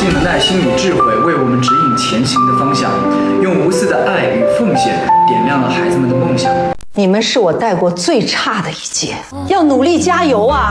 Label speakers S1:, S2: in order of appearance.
S1: 性的耐心与智慧为我们指引前行的方向，用无私的爱与奉献点亮了孩子们的梦想。
S2: 你们是我带过最差的一届，要努力加油啊！